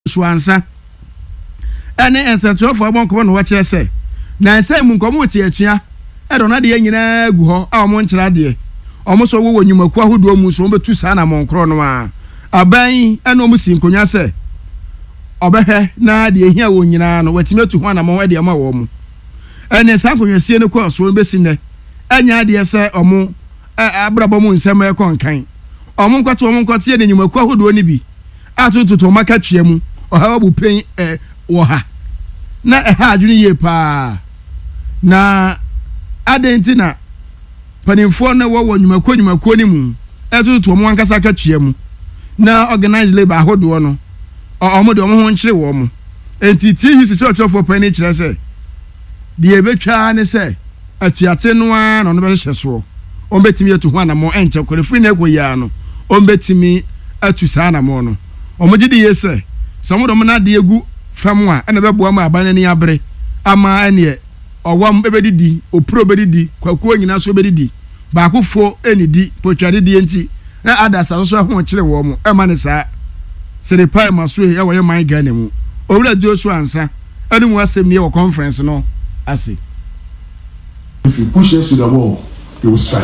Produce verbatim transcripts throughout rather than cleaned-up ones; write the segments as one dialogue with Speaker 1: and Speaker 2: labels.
Speaker 1: Swansa ene ensetro for bon ko no wa kire se na ensem nkomo ti achia e do na de nyina agu ho a omo nkyira de omo so wo wonyumaku ahodo mu so betu sa na monkro no a aban ene omo si nkonya se obehwe na de ehia wo nyina no watimetu ho na mo de ma wo mu ene sa nkonya sie ne ko so besi ne enya de se omo abrabo mu nsem e konkan omo nkwate omo nkwate ne nyumaku ahodo ni bi atututu maka twa mu oha bu pen eh wo ha na eh ha adwuni ye pa na adentina panimfo na wo wonyumako nyumako ni mu atututu mo ankasa ka twa mu na organize labor ahodo no omo de omo ho nkyere wo mo entity hisi church of open ni kire se de ebetwa ne se atuate no a no no be hye so o betimi atu ho anamo enche kore free na ekoya no o betimi atu sa na mo no omogidi yese somodo mo na de egu fam a ene beboa ma abane ni abre ama ene owam ebedidi opro bedidi kwakuo nyina so bedidi ba akofo enidi potwade de enti na adasa so ho kire wo mo e ma ne sa sere pai maso e wo ye man Ghana mu owura Joshua ansa ene mu asem ne wo conference no ase.
Speaker 2: If you push us to the wall, you will strike.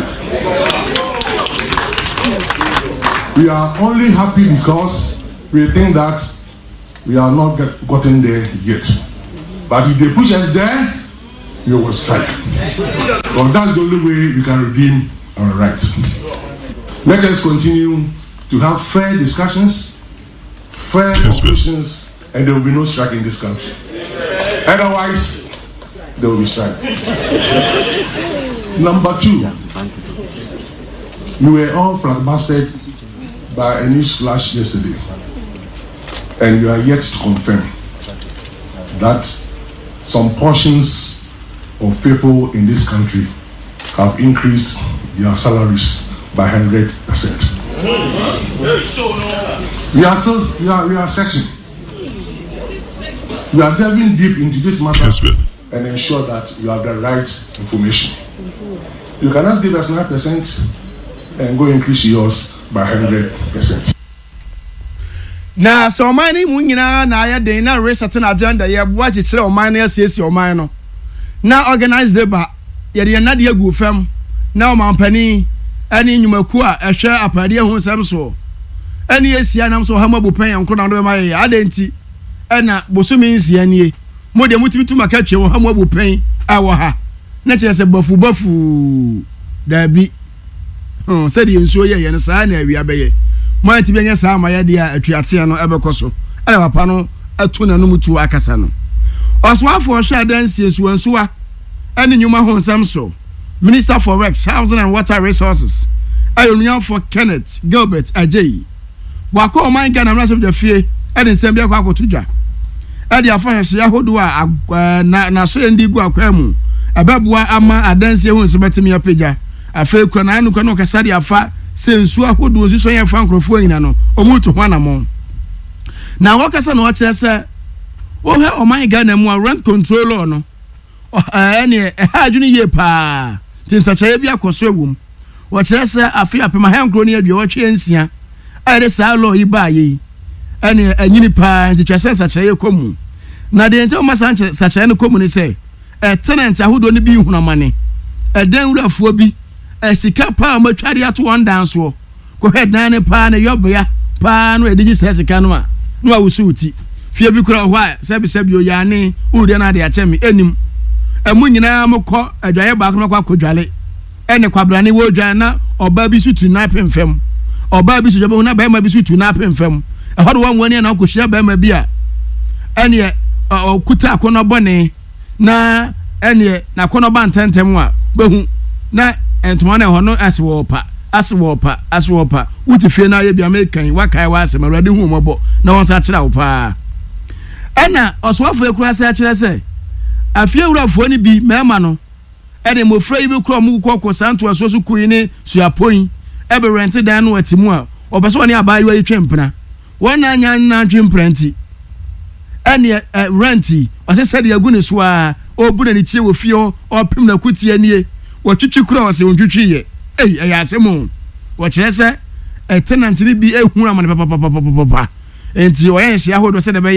Speaker 2: We are only happy because we think that we are not get, gotten there yet. But if they push us there, you will strike. Because that's the only way we can redeem our rights. Let us continue to have fair discussions, fair conclusions, and there will be no strike in this country. Otherwise, there will be strike. Number two, you were all flabbergasted by a news flash yesterday, and you are yet to confirm that some portions of people in this country have increased their salaries by one hundred percent. We are still, we are, we are section. We are delving deep into this matter and ensure that you have the right information. You cannot give us nine percent and go increase yours by one hundred percent.
Speaker 1: Na so many mu nyina na ya den na resetting agenda ye bo akekere o man na asiesi o man no na organized labor ye de na de agu fam na o mampani ani nyumaku a ehwe apade hu sam so ani esia nam so ha mabu pen yanko na do ma ye adenti ena bosumi nsia nie mo de mutimi tuma ka twe ha mabu pen awo ha na kire se bafu bafu da bi hm se de nsuo ye ye no saa na awia beye mo anti benya saa ma ya de atuate no ebekoso ala papa no atu na no mutu akasa no oswafo hwa dansi esu ansuwa ani nyuma ho nsam so Minister for Works, Housing and Water Resources ayonuyan for Kenneth Gilbert Ajay wako o man Ghana na so de fie e de nsem bia kwa akotudwa e de afa hye ahodo a na na so ndi gu akwa mu ababua ama adansi ho nsem betimi apagya afa kura na anu kwa no kasa de afa sensu ahodo nsu so ye fa nkrofo nyina no omutu ho anamo na wakasa no kire se wo he o man Ghana mu rent control no ene e ha adwuni ye pa tinsachaye bia koso ewum wo kire se afi apema henkro ne adua watwe nsia ayre sa lo iba ye ene anyini pa ntitwese sachaye komu na de ente o masanche sachaye no komu ni se e tenant ahodo ne bi hunamane e den wurafuo bi e sika pa matwade ato wan danso ko hedan ne pa ne yobya pa no edigi sika no a no awusuti fie bi kura ho a sebi sebi o yane ude na de achemi enim emu nyina mokọ adwaye ba ko makọ akodwale ene kwabrane wo dwan na oba bi sutu na pemfem oba bi sutu na ba ma bi sutu na pemfem e hodo wan wani na akohia ba ma bi a ene okuta akono bone na ene na akono ba ntentem a behu na entoma na hono aswopa aswopa aswopa wuti fie na ye bia mekan wakai wa asem awrade hu mobo na won sa kira wo pa ena oswafo ekura sa kira se afie wurafo ni bi mema no ene mofra yi bi kro mu kokko santo aso so kuyi ne suapoyin e be rent dan no atimu a obeso ne abayi yi twempena won na anya na twemprenti ene renti ose sede agu ne so a obuna ni tie wo fie o opim na kutie nie wo twitwi kro ose wontwitwi ye ei ya asemu wo kire se e tenant ni bi ehunu amane papa papa papa enti oye nhia hodo se de